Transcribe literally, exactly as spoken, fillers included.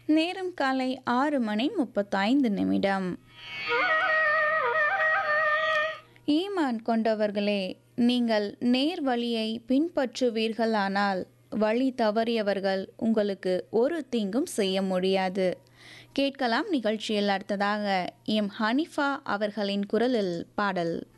நேரம் காலை ஆறு மணி முப்பத்தைந்து நிமிடம். ஈமான் கொண்டவர்களே, நீங்கள் நேர் வழியை பின்பற்றுவீர்களானால் வழி தவறியவர்கள் உங்களுக்கு ஒரு தீங்கும் செய்ய முடியாது. கேட்கலாம் நிகழ்ச்சியில் அடுத்ததாக எம் ஹனிஃபா அவர்களின் குரலில் பாடல்.